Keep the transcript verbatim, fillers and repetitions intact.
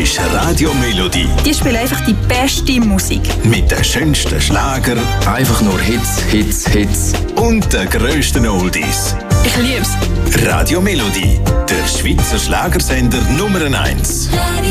ist Radio Melodie. Die spielen einfach die beste Musik. Mit den schönsten Schlager. Einfach nur Hits, Hits, Hits. Und den grössten Oldies. Ich lieb's. Radio Melodie, der Schweizer Schlagersender Nummer eins.